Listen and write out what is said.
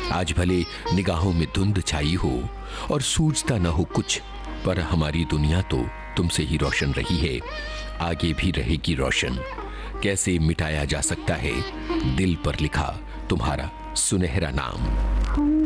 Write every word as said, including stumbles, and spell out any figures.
आज भले निगाहों में धुंध छाई हो और सूझता न हो कुछ, पर हमारी दुनिया तो तुमसे ही रोशन रही है, आगे भी रहेगी रोशन। कैसे मिटाया जा सकता है दिल पर लिखा तुम्हारा सुनहरा नाम।